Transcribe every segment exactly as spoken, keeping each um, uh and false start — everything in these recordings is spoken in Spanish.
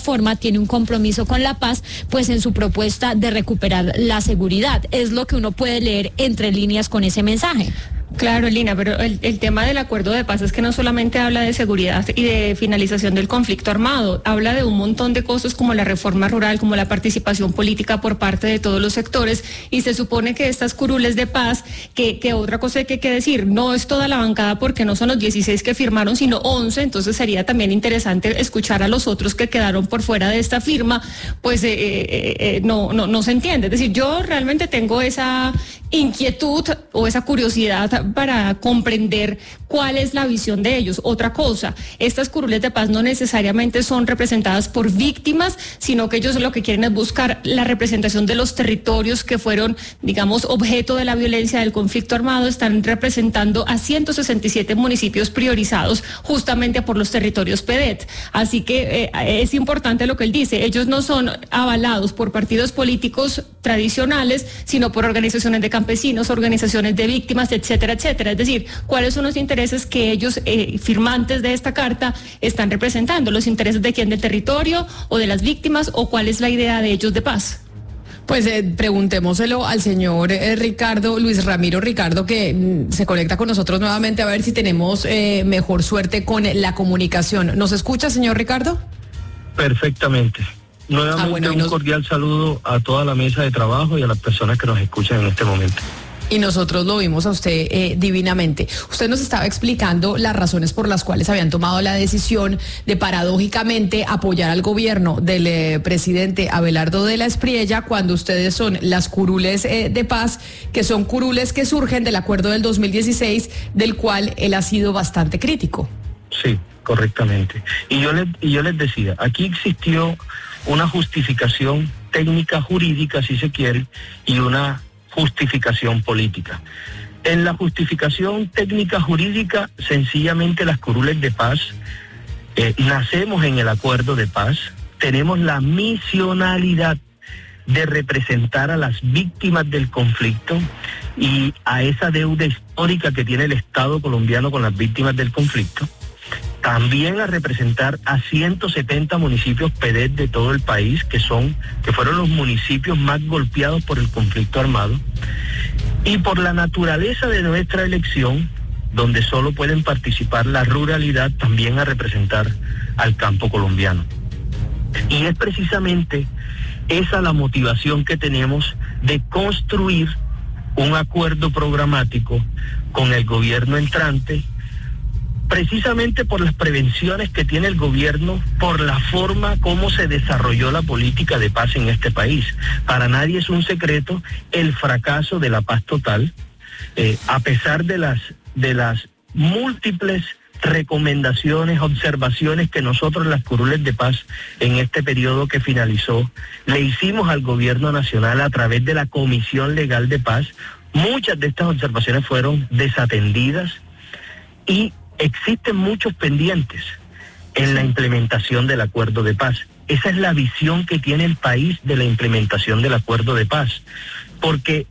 forma tiene un compromiso con la paz, pues en su propuesta de recuperar la seguridad. Es lo que uno puede leer entre líneas con ese mensaje. Claro, Lina, pero el, el tema del acuerdo de paz es que no solamente habla de seguridad y de finalización del conflicto armado, habla de un montón de cosas como la reforma rural, como la participación política por parte de todos los sectores, y se supone que estas curules de paz, que, que otra cosa que hay que decir, no es toda la bancada porque no son los dieciséis que firmaron, sino once, entonces sería también interesante escuchar a los otros que quedaron por fuera de esta firma, pues eh, eh, eh, no, no, no se entiende. Es decir, yo realmente tengo esa inquietud o esa curiosidad para comprender cuál es la visión de ellos. Otra cosa, estas curules de paz no necesariamente son representadas por víctimas, sino que ellos lo que quieren es buscar la representación de los territorios que fueron, digamos, objeto de la violencia del conflicto armado. Están representando a ciento sesenta y siete municipios priorizados justamente por los territorios P E D E T. Así que eh, es importante lo que él dice, ellos no son avalados por partidos políticos tradicionales, sino por organizaciones de campesinos, organizaciones de víctimas, etcétera, etcétera. Es decir, ¿cuáles son los intereses que ellos, eh, firmantes de esta carta, están representando? ¿Los intereses de quién? ¿Del territorio o de las víctimas? ¿O cuál es la idea de ellos de paz? Pues eh, preguntémoselo al señor eh, Ricardo, Luis Ramiro Ricardo, que mm, se conecta con nosotros nuevamente, a ver si tenemos eh, mejor suerte con la comunicación. ¿Nos escucha, señor Ricardo? Perfectamente. Nuevamente ah, bueno, un nos... cordial saludo a toda la mesa de trabajo y a las personas que nos escuchan en este momento. Y nosotros lo vimos a usted eh, divinamente. Usted nos estaba explicando las razones por las cuales habían tomado la decisión de paradójicamente apoyar al gobierno del eh, presidente Abelardo de la Espriella cuando ustedes son las curules eh, de paz, que son curules que surgen del acuerdo del dos mil dieciséis, del cual él ha sido bastante crítico. Sí, correctamente. Y yo les, y yo les decía, aquí existió una justificación técnica jurídica, si se quiere, y una justificación política. En la justificación técnica jurídica, sencillamente las curules de paz, eh, nacemos en el acuerdo de paz, tenemos la misionalidad de representar a las víctimas del conflicto y a esa deuda histórica que tiene el Estado colombiano con las víctimas del conflicto. También a representar a ciento setenta municipios P E D E T de todo el país, que son, que fueron los municipios más golpeados por el conflicto armado, y por la naturaleza de nuestra elección, donde solo pueden participar la ruralidad, también a representar al campo colombiano. Y es precisamente esa la motivación que tenemos de construir un acuerdo programático con el gobierno entrante, precisamente por las prevenciones que tiene el gobierno, por la forma como se desarrolló la política de paz en este país. Para nadie es un secreto el fracaso de la paz total, eh, a pesar de las, de las múltiples recomendaciones, observaciones que nosotros, las curules de paz, en este periodo que finalizó, le hicimos al gobierno nacional a través de la Comisión Legal de Paz. Muchas de estas observaciones fueron desatendidas y existen muchos pendientes en la implementación del acuerdo de paz. Esa es la visión que tiene el país de la implementación del acuerdo de paz. Porque,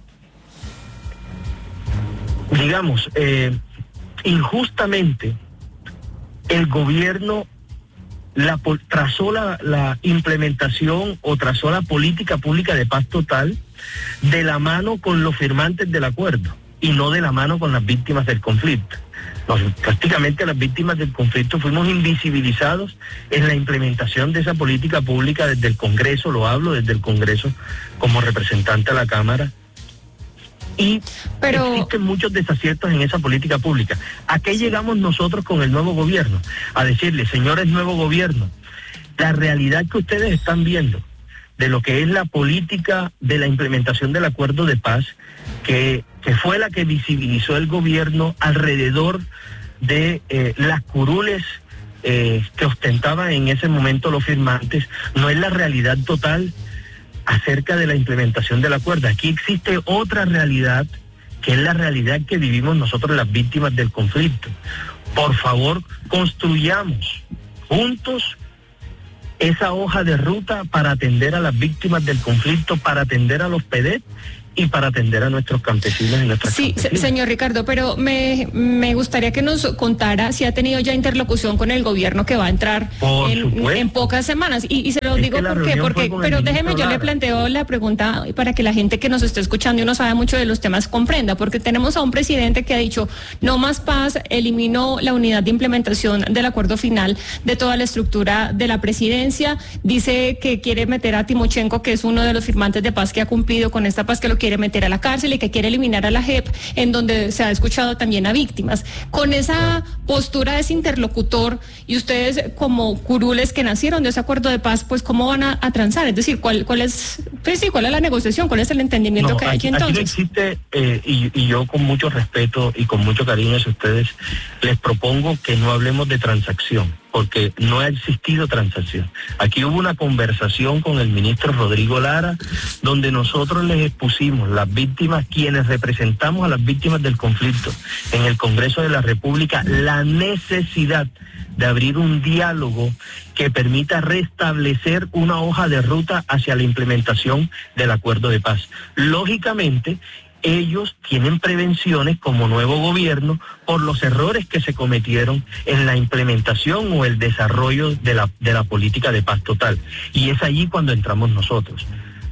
digamos, eh, injustamente, el gobierno la, trazó la, la implementación o trazó la política pública de paz total de la mano con los firmantes del acuerdo y no de la mano con las víctimas del conflicto. Nos, prácticamente las víctimas del conflicto fuimos invisibilizados en la implementación de esa política pública desde el Congreso, lo hablo desde el Congreso como representante a la Cámara, y Pero... existen muchos desaciertos en esa política pública. ¿A qué llegamos nosotros con el nuevo gobierno? A decirle, señores, nuevo gobierno, la realidad que ustedes están viendo de lo que es la política de la implementación del acuerdo de paz, que, que fue la que visibilizó el gobierno alrededor de eh, las curules eh, que ostentaban en ese momento los firmantes, no es la realidad total acerca de la implementación del acuerdo. Aquí existe otra realidad, que es la realidad que vivimos nosotros las víctimas del conflicto. Por favor, construyamos juntos esa hoja de ruta para atender a las víctimas del conflicto, para atender a los P E D E T y para atender a nuestros campesinos y nuestras Sí, campesinas. Señor Ricardo, pero me, me gustaría que nos contara si ha tenido ya interlocución con el gobierno que va a entrar en, en pocas semanas. Y, y se lo es digo porque, porque pero déjeme, yo le planteo la pregunta para que la gente que nos esté escuchando y no sabe mucho de los temas comprenda, porque tenemos a un presidente que ha dicho, no más paz, eliminó la unidad de implementación del acuerdo final de toda la estructura de la presidencia, dice que quiere meter a Timochenko, que es uno de los firmantes de paz que ha cumplido con esta paz, que lo quiere meter a la cárcel y que quiere eliminar a la J E P, en donde se ha escuchado también a víctimas. Con esa postura de ese interlocutor y ustedes como curules que nacieron de ese acuerdo de paz, pues ¿cómo van a, a transar? Es decir, ¿cuál, cuál es, pues sí, cuál es la negociación? ¿Cuál es el entendimiento no, que hay aquí entonces? Aquí no existe, eh, y, y yo con mucho respeto y con mucho cariño a ustedes, les propongo que no hablemos de transacción, porque no ha existido transacción. Aquí hubo una conversación con el ministro Rodrigo Lara, donde nosotros les expusimos, las víctimas, quienes representamos a las víctimas del conflicto en el Congreso de la República, la necesidad de abrir un diálogo que permita restablecer una hoja de ruta hacia la implementación del acuerdo de paz. Lógicamente, ellos tienen prevenciones como nuevo gobierno por los errores que se cometieron en la implementación o el desarrollo de la, de la política de paz total. Y es allí cuando entramos nosotros.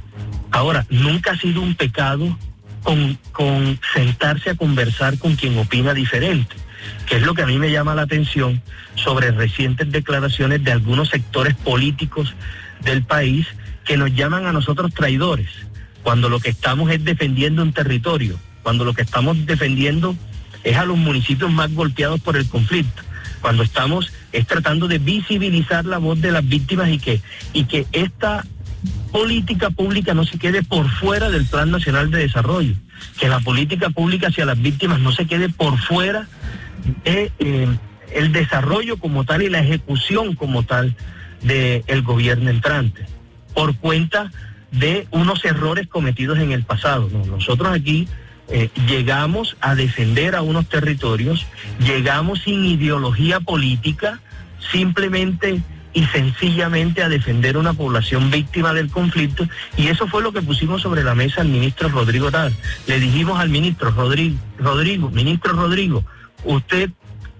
Ahora, nunca ha sido un pecado con, con sentarse a conversar con quien opina diferente, que es lo que a mí me llama la atención sobre recientes declaraciones de algunos sectores políticos del país que nos llaman a nosotros traidores, cuando lo que estamos es defendiendo un territorio, cuando lo que estamos defendiendo es a los municipios más golpeados por el conflicto, cuando estamos es tratando de visibilizar la voz de las víctimas y que, y que esta política pública no se quede por fuera del Plan Nacional de Desarrollo, que la política pública hacia las víctimas no se quede por fuera de eh, el desarrollo como tal y la ejecución como tal del gobierno entrante, por cuenta de unos errores cometidos en el pasado. No, nosotros aquí eh, llegamos a defender a unos territorios, llegamos sin ideología política, simplemente y sencillamente a defender una población víctima del conflicto, y eso fue lo que pusimos sobre la mesa al ministro Rodrigo Lara. Le dijimos al ministro Rodrigo, Rodrigo, ministro Rodrigo, usted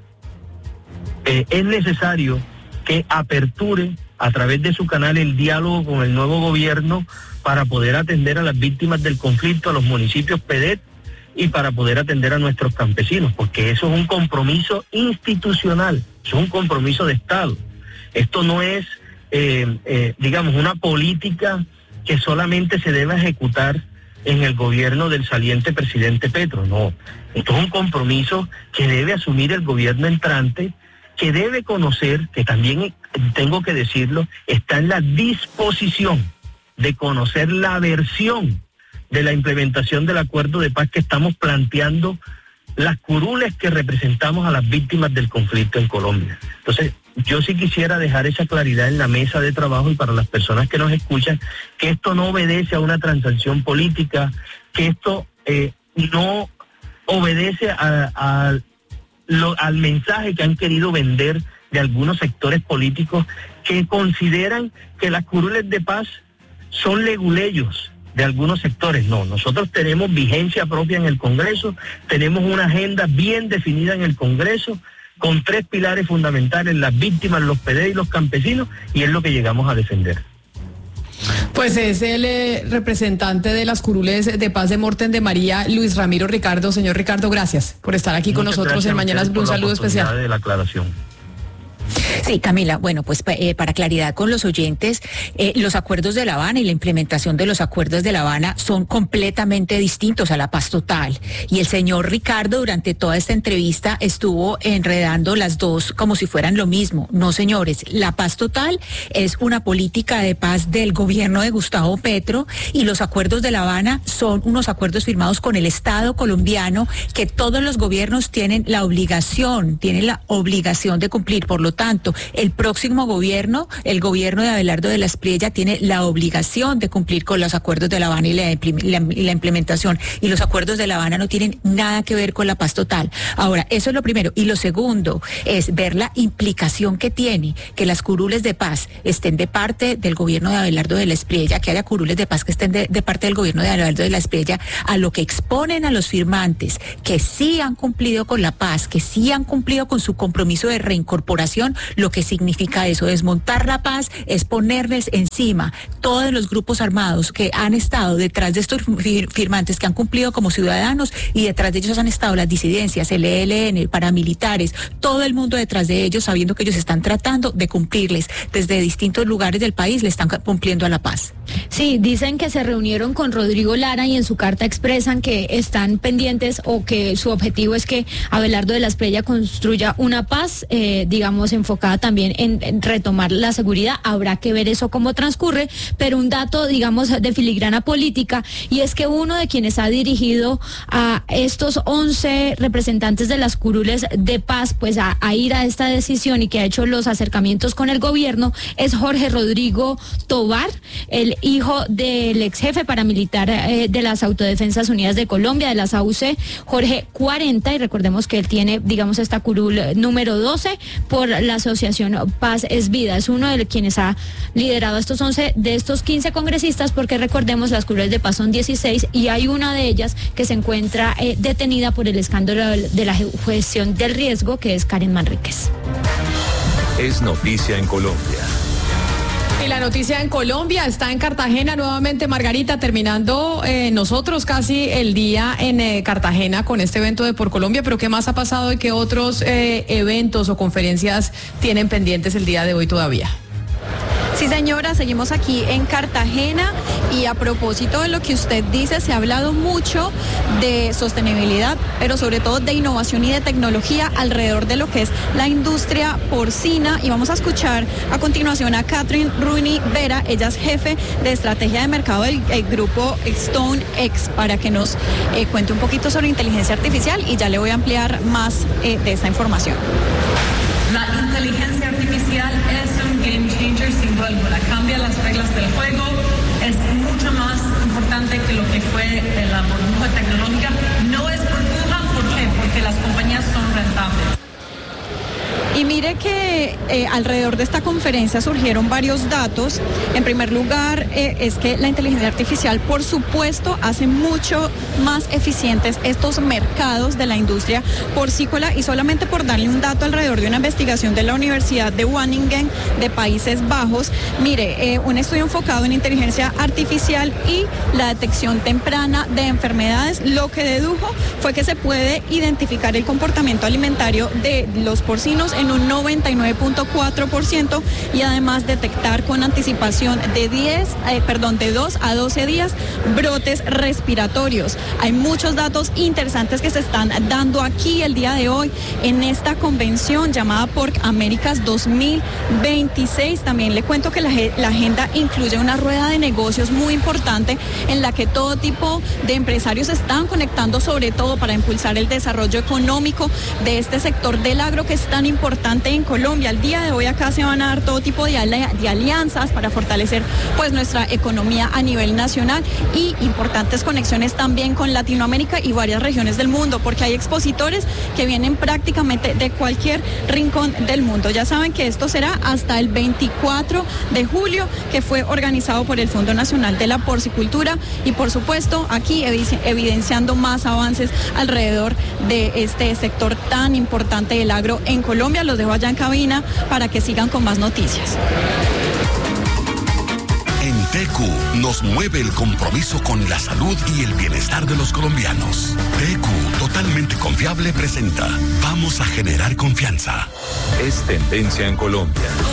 eh, es necesario que aperture a través de su canal el diálogo con el nuevo gobierno para poder atender a las víctimas del conflicto, a los municipios P D E T y para poder atender a nuestros campesinos, porque eso es un compromiso institucional, eso es un compromiso de Estado. Esto no es, eh, eh, digamos, una política que solamente se debe ejecutar en el gobierno del saliente presidente Petro, no. Esto es un compromiso que debe asumir el gobierno entrante, que debe conocer, que también tengo que decirlo, está en la disposición de conocer la versión de la implementación del acuerdo de paz que estamos planteando las curules que representamos a las víctimas del conflicto en Colombia. Entonces, yo sí quisiera dejar esa claridad en la mesa de trabajo y para las personas que nos escuchan, que esto no obedece a una transacción política, que esto eh, no obedece a, a lo, al mensaje que han querido vender de algunos sectores políticos que consideran que las curules de paz son leguleyos de algunos sectores. No, nosotros tenemos vigencia propia en el Congreso, tenemos una agenda bien definida en el Congreso, con tres pilares fundamentales, las víctimas, los P D E y los campesinos, y es lo que llegamos a defender. Pues es el eh, representante de las curules de paz de Morten de María, Luis Ramiro Ricardo. Señor Ricardo, gracias por estar aquí con nosotros en Mañanas Blue. Un saludo especial. De la aclaración. Sí, Camila, bueno, pues eh, para claridad con los oyentes, eh, los acuerdos de La Habana y la implementación de los acuerdos de La Habana son completamente distintos a la paz total. Y el señor Ricardo durante toda esta entrevista estuvo enredando las dos como si fueran lo mismo. No, señores, la paz total es una política de paz del gobierno de Gustavo Petro y los acuerdos de La Habana son unos acuerdos firmados con el Estado colombiano que todos los gobiernos tienen la obligación, tienen la obligación de cumplir. Por lo tanto, cierto. El próximo gobierno, el gobierno de Abelardo de la Espriella, tiene la obligación de cumplir con los acuerdos de La Habana y la, la, la implementación. Y los acuerdos de La Habana no tienen nada que ver con la paz total. Ahora, eso es lo primero. Y lo segundo es ver la implicación que tiene que las curules de paz estén de parte del gobierno de Abelardo de la Espriella, que haya curules de paz que estén de, de parte del gobierno de Abelardo de la Espriella, a lo que exponen a los firmantes, que sí han cumplido con la paz, que sí han cumplido con su compromiso de reincorporación. Lo que significa eso, desmontar la paz, es ponerles encima todos los grupos armados que han estado detrás de estos firmantes, que han cumplido como ciudadanos, y detrás de ellos han estado las disidencias, el E L N, paramilitares, todo el mundo detrás de ellos, sabiendo que ellos están tratando de cumplirles desde distintos lugares del país, le están cumpliendo a la paz. Sí, dicen que se reunieron con Rodrigo Lara y en su carta expresan que están pendientes, o que su objetivo es que Abelardo de la Espriella construya una paz, eh, digamos, enfocada también en, en retomar la seguridad. Habrá que ver eso cómo transcurre, pero un dato, digamos, de filigrana política, y es que uno de quienes ha dirigido a estos once representantes de las curules de paz, pues a, a ir a esta decisión, y que ha hecho los acercamientos con el gobierno, es Jorge Rodrigo Tobar, el hijo del ex jefe paramilitar eh, de las Autodefensas Unidas de Colombia, de las A U C, Jorge cuarenta, y recordemos que él tiene, digamos, esta curul número doce por la asociación Paz es Vida. Es uno de quienes ha liderado a estos once de estos quince congresistas, porque recordemos, las curules de paz son dieciséis, y hay una de ellas que se encuentra eh, detenida por el escándalo de la gestión del riesgo, que es Karen Manríquez. Es noticia en Colombia. Y la noticia en Colombia está en Cartagena nuevamente, Margarita, terminando eh, nosotros casi el día en eh, Cartagena con este evento de Por Colombia, pero ¿qué más ha pasado y qué otros eh, eventos o conferencias tienen pendientes el día de hoy todavía? Sí, señora, seguimos aquí en Cartagena, y a propósito de lo que usted dice, se ha hablado mucho de sostenibilidad, pero sobre todo de innovación y de tecnología alrededor de lo que es la industria porcina, y vamos a escuchar a continuación a Catherine Rooney Vera. Ella es jefe de estrategia de mercado del grupo StoneX, para que nos eh, cuente un poquito sobre inteligencia artificial, y ya le voy a ampliar más eh, de esta información. La inteligencia artificial es un game changer sin duda alguna, cambia las reglas del juego, es mucho más importante que lo que fue la burbuja tecnológica. No es burbuja, ¿por qué? Porque las compañías son rentables. Y mire que eh, alrededor de esta conferencia surgieron varios datos. En primer lugar, eh, es que la inteligencia artificial, por supuesto, hace mucho más eficientes estos mercados de la industria porcícola, y solamente por darle un dato alrededor de una investigación de la Universidad de Wageningen de Países Bajos, mire, eh, un estudio enfocado en inteligencia artificial y la detección temprana de enfermedades, lo que dedujo fue que se puede identificar el comportamiento alimentario de los porcinos en un noventa y nueve punto cuatro por ciento, y además detectar con anticipación de diez, eh, perdón, de dos a doce días brotes respiratorios. Hay muchos datos interesantes que se están dando aquí el día de hoy en esta convención llamada Porc Américas dos mil veintiséis. También le cuento que la, la agenda incluye una rueda de negocios muy importante en la que todo tipo de empresarios se están conectando, sobre todo para impulsar el desarrollo económico de este sector del agro, que es tan importante en Colombia. El día de hoy acá se van a dar todo tipo de, ali- de alianzas para fortalecer pues nuestra economía a nivel nacional, y importantes conexiones también con Latinoamérica y varias regiones del mundo, porque hay expositores que vienen prácticamente de cualquier rincón del mundo. Ya saben que esto será hasta el veinticuatro de julio, que fue organizado por el Fondo Nacional de la Porcicultura, y por supuesto aquí evidenciando evidenciando más avances alrededor de este sector tan importante del agro en Colombia. Los dejo allá en cabina para que sigan con más noticias. En T Q nos mueve el compromiso con la salud y el bienestar de los colombianos. T Q, totalmente confiable, presenta Vamos a generar confianza. Es tendencia en Colombia.